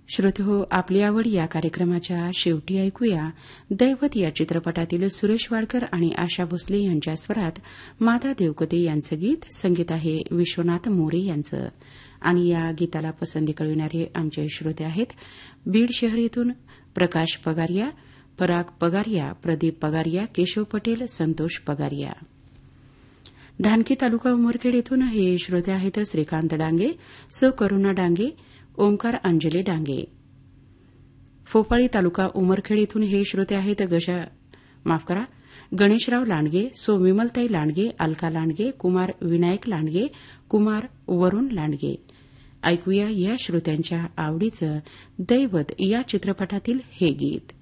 श्रोतेहो, आपली आवड या कार्यक्रमाच्या शेवटी ऐकूया दैवत या चित्रपटातील सुरेश वाडकर आणि आशा भोसले यांच्या स्वरात माधा देवकते यांचं गीत. संगीत आहे विश्वनाथ मोरे यांचं. आणि या गीताला पसंती कळविणारे आमचे श्रोते आहेत बीड शहर येथून प्रकाश पगारिया, पराग पगारिया, प्रदीप पगारिया, केशव पटेल, संतोष पगारिया. ढानकी तालुका उमरखेड येथून हे श्रोते आहेत श्रीकांत डांगे, सौ करुणा डांगे, ओंकार अंजली डांगे. फोपाळी तालुका उमरखेड येथून हे श्रोते आहेत गणेशराव लांडगे, सौ विमलताई लांडगे, अलका लांडगे, कुमार विनायक लांडगे, कुमार वरुण लांडगे. ऐकूया या श्रोत्यांच्या आवडीचं दैवत या चित्रपटातील हे गीत.